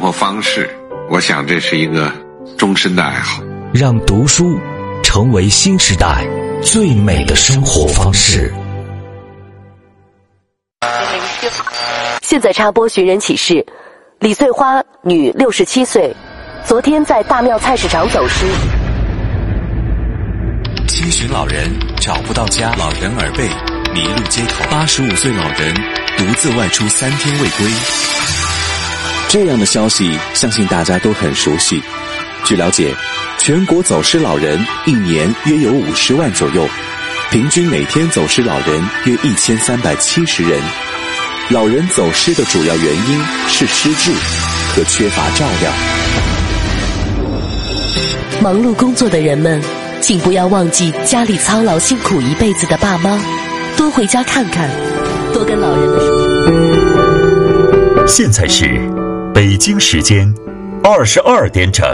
活方式，我想这是一个终身的爱好。 让读书成为新时代最美的生活方式。 现在插播寻人启事：李翠花，女，67岁，昨天在大庙菜市场走失。 七旬老人找不到家，老人耳背，迷路街头。85岁老人独自外出3天未归。 这样的消息相信大家都很熟悉。据了解，全国走失老人一年约有50万左右，平均每天走失老人约1370人。老人走失的主要原因是失智和缺乏照料。 忙碌工作的人们，请不要忘记家里操劳辛苦一辈子的爸妈，多回家看看，多跟老人们说。 现在是北京时间22点整，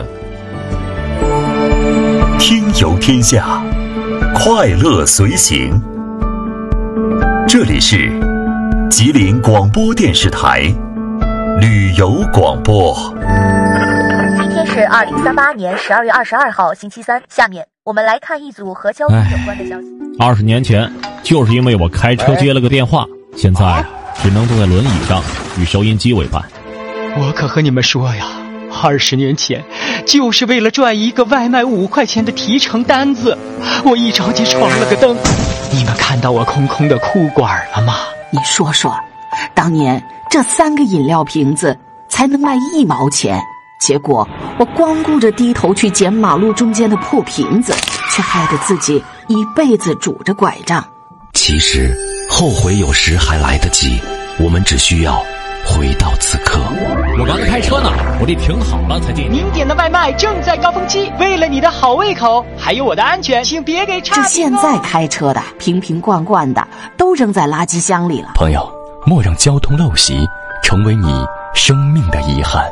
听游天下，快乐随行。这里是吉林广播电视台旅游广播。 今天是2038年12月22号星期三，下面我们来看一组和交通有关的消息。 20年前，就是因为我开车接了个电话，现在只能坐在轮椅上与收音机为伴。 我可和你们说呀，20年前就是为了赚一个外卖5块钱的提成单子，我一着急闯了个灯。你们看到我空空的裤管了吗？ 你说说，当年这3个饮料瓶子才能卖1毛钱，结果我光顾着低头去捡马路中间的破瓶子，却害得自己一辈子拄着拐杖。 其实后悔有时还来得及，我们只需要回到此刻。 我刚才开车呢，我得停好了才进。 您点的外卖正在高峰期，为了你的好胃口还有我的安全，请别给差评。 这现在开车的瓶瓶罐罐的都扔在垃圾箱里了。 朋友，莫让交通陋习成为你生命的遗憾。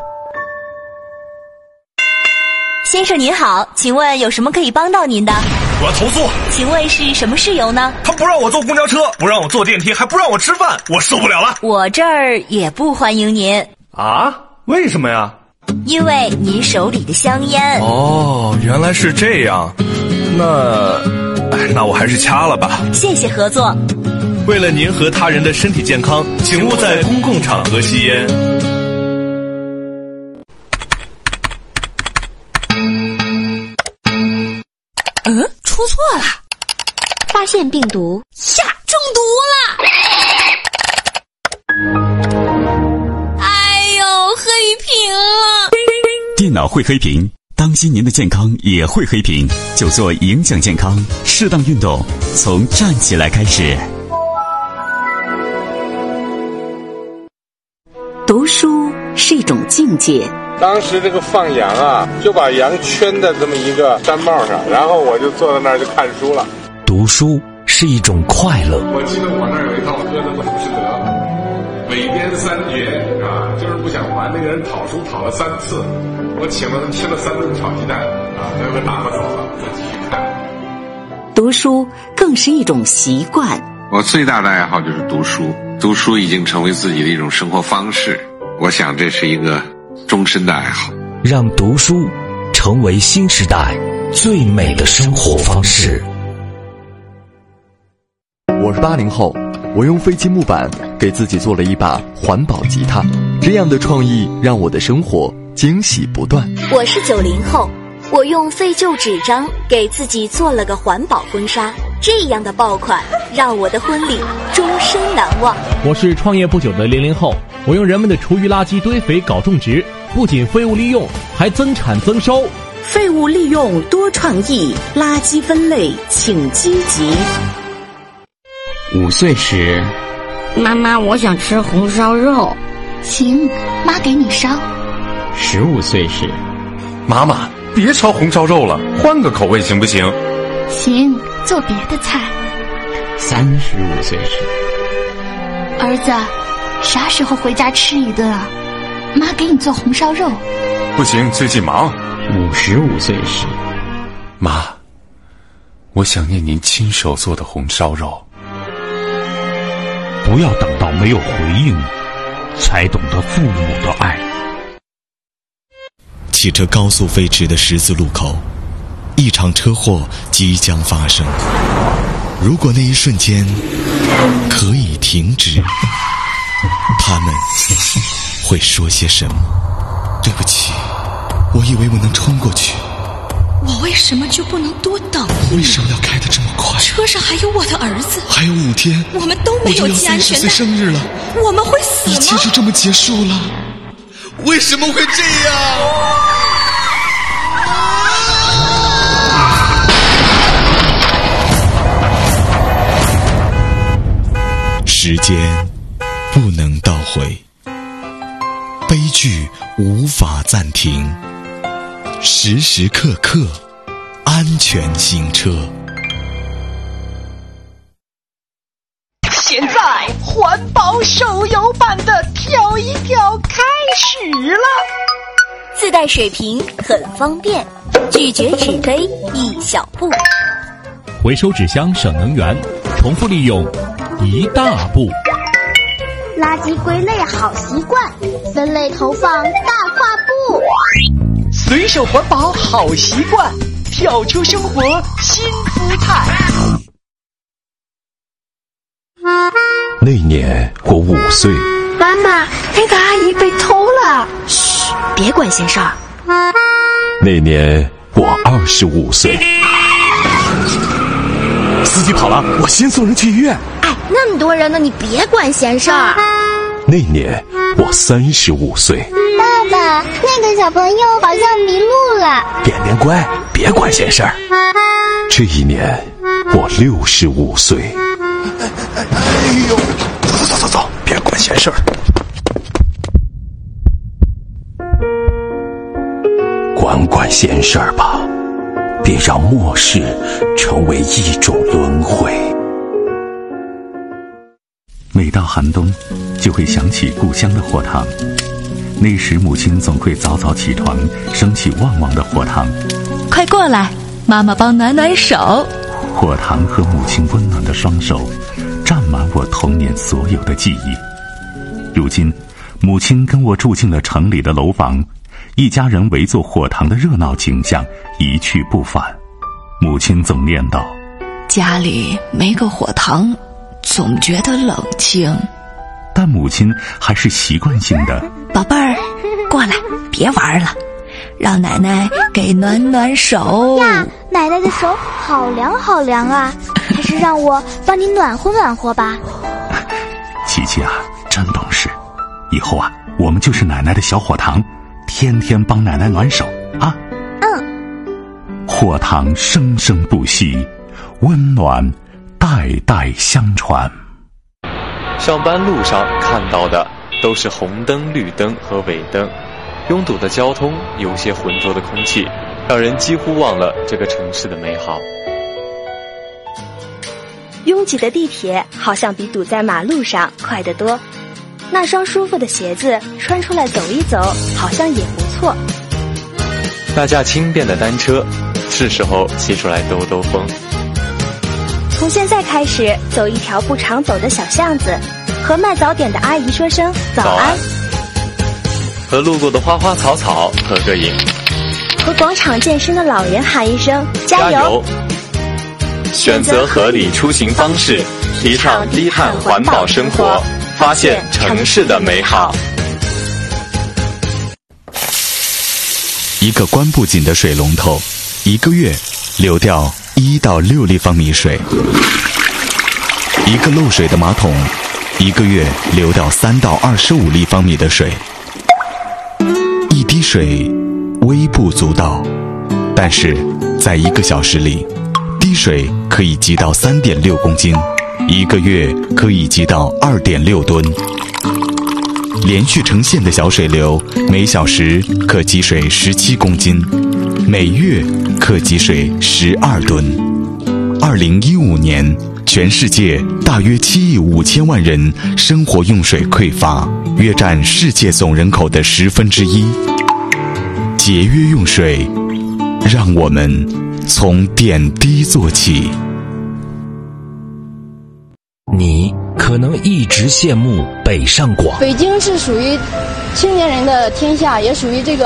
先生您好，请问有什么可以帮到您的？ 我要投诉。 请问是什么事由呢？ 他不让我坐公交车，不让我坐电梯，还不让我吃饭，我受不了了。 我这儿也不欢迎您。 啊？为什么呀？ 因为您手里的香烟。 哦，原来是这样。那我还是掐了吧。 谢谢合作。 为了您和他人的身体健康，请勿在公共场合吸烟。 出错了，发现病毒呀，中毒了！哎呦，黑屏了！ 电脑会黑屏，当心您的健康也会黑屏，就做影响健康，适当运动，从站起来开始。 读书是一种境界。 当时这个放羊啊，就把羊圈在这么一个毡帽上，然后我就坐在那儿就看书了。 读书是一种快乐。 我记得我那儿有一套歌的浮士德，尾编3绝啊，就是不想还那个人讨书讨了3次，我请了他吃了3顿炒鸡蛋啊，最后打发走了，我继续看。 读书更是一种习惯。 我最大的爱好就是读书，读书已经成为自己的一种生活方式，我想这是一个终身的爱好。 让读书成为新时代最美的生活方式。 我是80后，我用废弃木板给自己做了一把环保吉他，这样的创意让我的生活惊喜不断。 我是90后，我用废旧纸张给自己做了个环保婚纱，这样的爆款让我的婚礼终身难忘。 我是创业不久的00后，我用人们的厨余垃圾堆肥搞种植，不仅废物利用，还增产增收。 废物利用多创意，垃圾分类请积极。 5岁时， 妈妈，我想吃红烧肉。 行，妈给你烧。 15岁时， 妈妈别烧红烧肉了，换个口味行不行？ 行，做别的菜。 35岁时， 儿子，啥时候回家吃一顿啊？妈给你做红烧肉。 不行，最近忙。 55岁时， 妈，我想念您亲手做的红烧肉。 不要等到没有回应，才懂得父母的爱。 汽车高速飞驰的十字路口，一场车祸即将发生。如果那一瞬间可以停止，他们会说些什么？对不起，我以为我能冲过去。 我为什么就不能多等一秒？ 为什么要开得这么快？ 车上还有我的儿子， 还有5天， 我们都没有系安全带。 我就要30岁生日了， 我们会死吗？ 一切就这么结束了？为什么会这样？时间不能倒回，悲剧无法暂停，时时刻刻安全行车。 现在环保手游版的跳一跳开始了， 自带水瓶很方便，拒绝纸杯一小步， 回收纸箱省能源，重复利用一大步。 垃圾归类好习惯，分类投放大跨步。 随手环保好习惯，跳出生活新姿态。 那年我5岁， 妈妈，那个阿姨被偷了。 嘘，别管闲事儿。 那年我25岁， 司机跑了，我先送人去医院。 哎，那么多人呢，你别管闲事儿。 那年我35岁， 爸爸，那个小朋友好像迷路了。 点点乖，别管闲事儿。这一年我65岁。哎呦，走，别管闲事儿。管闲事儿吧，别让末世成为一种轮回。 每到寒冬，就会想起故乡的火塘。那时母亲总会早早起床，升起旺旺的火塘。 快过来，妈妈帮暖暖手。 火塘和母亲温暖的双手，占满我童年所有的记忆。如今，母亲跟我住进了城里的楼房，一家人围坐火塘的热闹景象一去不返。母亲总念叨： 家里没个火塘，总觉得冷清。 但母亲还是习惯性的： 宝贝儿，过来，别玩了，让奶奶给暖暖手呀。奶奶的手好凉好凉啊，还是让我帮你暖和暖和吧。 琪琪啊，真懂事，以后啊，我们就是奶奶的小火塘，天天帮奶奶暖手啊。火塘生生不息，温暖代代相传。 上班路上看到的都是红灯、绿灯和尾灯，拥堵的交通，有些浑浊的空气，让人几乎忘了这个城市的美好。 拥挤的地铁好像比堵在马路上快得多，那双舒服的鞋子穿出来走一走，好像也不错。 那架轻便的单车，是时候骑出来兜兜风。 从现在开始，走一条不常走的小巷子，和卖早点的阿姨说声早安， 和路过的花花草草合个影， 和广场健身的老人喊一声加油。 选择合理出行方式，提倡低碳环保生活，发现城市的美好。 一个关不紧的水龙头，1个月流掉1到6立方米水；一个漏水的马桶，1个月流掉3到25立方米的水。一滴水微不足道，但是在1个小时里，滴水可以积到3.6公斤，1个月可以积到2.6吨。连续成线的小水流，每小时可积水17公斤，每月可积水12吨。2015年，全世界大约7亿5千万人生活用水匮乏，约占世界总人口的1/10。节约用水，让我们从点滴做起。 你可能一直羡慕北上广， 北京是属于青年人的天下，也属于这个